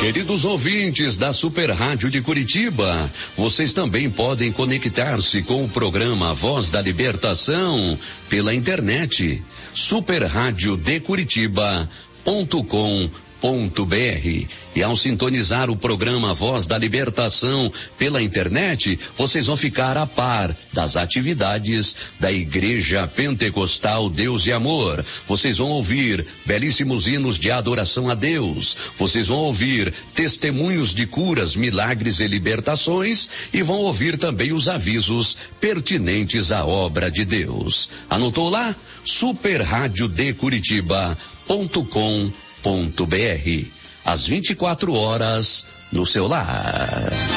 Queridos ouvintes da Super Rádio de Curitiba, vocês também podem conectar-se com o programa Voz da Libertação pela internet, superradiodecuritiba.com.br. E ao sintonizar o programa Voz da Libertação pela internet, vocês vão ficar a par das atividades da Igreja Pentecostal Deus e Amor. Vocês vão ouvir belíssimos hinos de adoração a Deus. Vocês vão ouvir testemunhos de curas, milagres e libertações, e vão ouvir também os avisos pertinentes à obra de Deus. Anotou lá? superradiodecuritiba.com.br. Às 24 horas no seu lar.